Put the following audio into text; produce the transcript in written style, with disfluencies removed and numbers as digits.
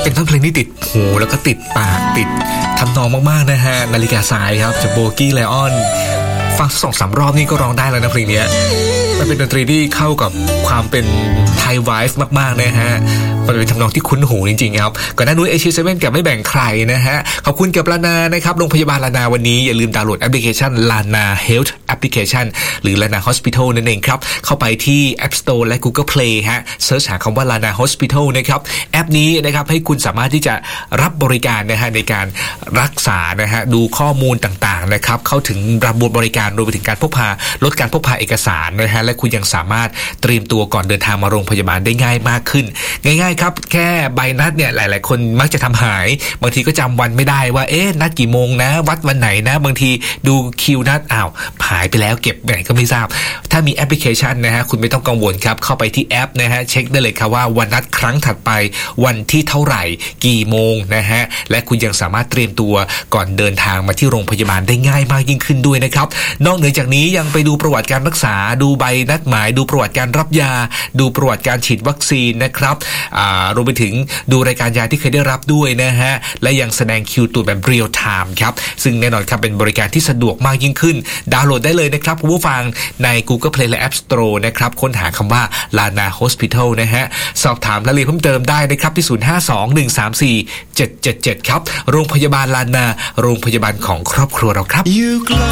เป็นท่อนเพลงที่ติดหูแล้วก็ติดปากติดทำนองมากๆนะฮะนาฬิกาทรายครับจากโบกี้ไลออนฟัง2-3 รอบนี่ก็ร้องได้แล้วนะเพลงนี้มันเป็นดนตรีที่เข้ากับความเป็นไทยไวฟ์มากๆนะฮะมันเป็นทำนองที่คุ้นหูจริงๆครับก่อนหน้านู้นAG7กับไม่แบ่งใครนะฮะขอบคุณกับลานานะครับโรงพยาบาลลานาวันนี้อย่าลืมดาวน์โหลดแอปพลิเคชันลานาเฮลท์แอปพลิเคชันหรือลานาฮอสพิทอลนั่นเองครับเข้าไปที่ App Store และ Google Play ฮะเสิร์ชหาคำว่าลานาฮอสพิทอลนะครับแอปนี้นะครับให้คุณสามารถที่จะรับบริการนะฮะในการรักษานะฮะดูข้อมูลต่างๆนะครับเข้าถึงระบบบริการรวมไปถึงการพกพาลดการพกพาเอกสารนะฮะและคุณยังสามารถเตรียมตัวก่อนเดินทางมาโรงพยาบาลได้ง่ายมากขึ้นง่ายๆครับแค่ใบนัดเนี่ยหลายๆคนมักจะทำหายบางทีก็จำวันไม่ได้ว่านัดกี่โมงนะวัดวันไหนนะบางทีดูคิวนัดหายไปแล้วเก็บไหนก็ไม่ทราบถ้ามีแอปพลิเคชันนะฮะคุณไม่ต้องกังวลครับเข้าไปที่แอปนะฮะเช็คได้เลยครับว่าวันนัดครั้งถัดไปวันที่เท่าไหร่กี่โมงนะฮะและคุณยังสามารถเตรียมตัวก่อนเดินทางมาที่โรงพยาบาลได้ง่ายมากยิ่งขึ้นด้วยนะครับนอกเหนือจากนี้ยังไปดูประวัติการรักษาดูใบนัดหมายดูประวัติการรับยาดูประวัติการฉีดวัคซีนนะครับรวมไปถึงดูรายการยาที่เคยได้รับด้วยนะฮะและยังแสดงคิวตรวจแบบเรียลไทม์ครับซึ่งแน่นอนครับเป็นบริการที่สะดวกมากยิ่งขึ้นดาวน์โหลดได้เลยนะครับคุณผู้ฟังใน Google Play และ App Store นะครับค้นหาคำว่า Lana Hospital นะฮะสอบถามรายละเอียดเพิ่มเติมได้นะครับที่0521347777ครับโรงพยาบาลลานาโรงพยาบาลของครอบครัวเราครับ